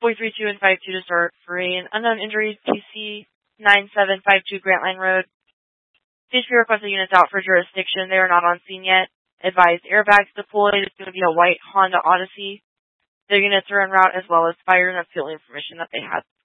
432 and 52 to start free. And unknown injuries, TC 9752 Grant Line Road. CHP requested units out for jurisdiction. They are not on scene yet. Advised airbags deployed. It's going to be a white Honda Odyssey. Their units are en route as well as fire and fuel information that they had